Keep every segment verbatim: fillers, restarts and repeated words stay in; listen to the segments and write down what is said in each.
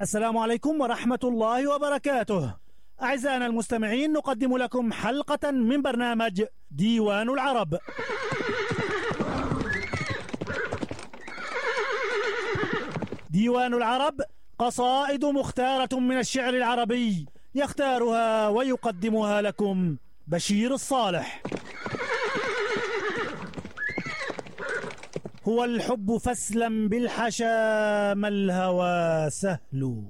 السلام عليكم ورحمة الله وبركاته. أعزائنا المستمعين، نقدم لكم حلقة من برنامج ديوان العرب. ديوان العرب قصائد مختارة من الشعر العربي، يختارها ويقدمها لكم بشير الصالح. هو الحب فاسلم بالحشا ما الهوى سهل.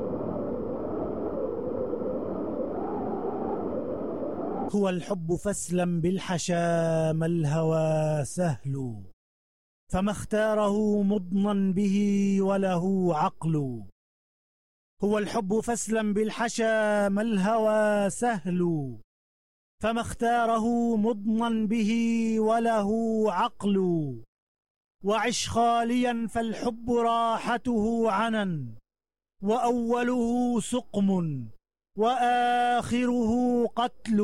هو الحب فاسلم بالحشا ما الهوى سهل، فما اختاره مضنا به وله عقل. هو الحب فاسلم بالحشا ما الهوى سهل، فما اختاره مضنا به وله عقل. وعش خاليا فالحب راحته عنن، وأوله سقم وآخره قتل.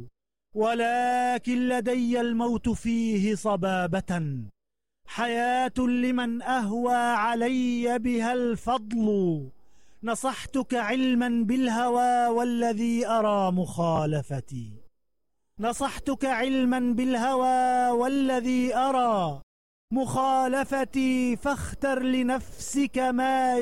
ولكن لدي الموت فيه صبابة، حياة لمن أهوى علي بها الفضل. نصحتك علما بالهوى والذي أرى مخالفتي، نصحتك علما بالهوى والذي أرى مخالفتي. فاختر لنفسك ما